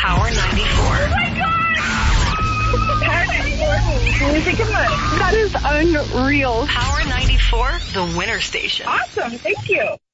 Power 94. Oh my God! Power 94. Music and money. That is unreal. Power 94, the winner station. Awesome. Thank you.